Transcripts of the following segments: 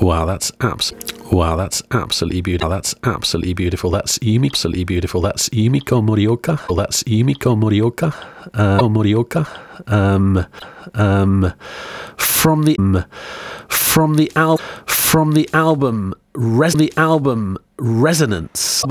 Wow, that's absolutely beautiful. That's absolutely beautiful. That's absolutely beautiful. That's Yumiko Morioka. That's Yumiko Morioka. Morioka. From the album Resonance.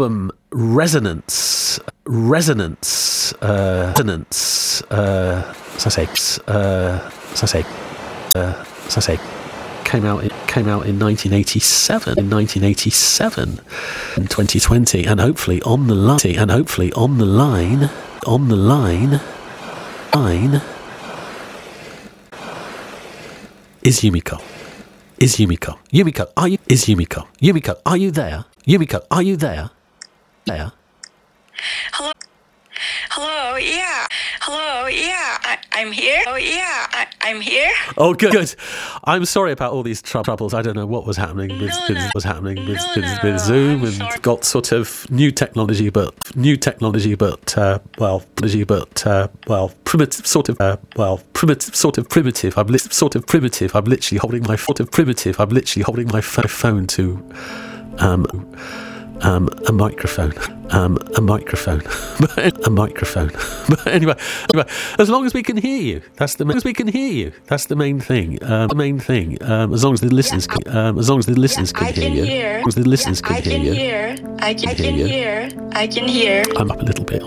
Came out in 1987. In 2020, and hopefully on the line is Yumiko. Yumiko, are you? Is Yumiko? Yumiko, are you there? Yumiko, are you there? There. Hello. Yeah. Hello. Yeah. I'm here. Oh yeah. I'm here. Oh, good. I'm sorry about all these troubles. I don't know what was happening with Zoom, and got sort of new technology, but primitive. I'm literally holding my phone to a microphone. But anyway, as long as we can hear you, that's the main thing. As long as the listeners can hear you. I can hear. I'm up a little bit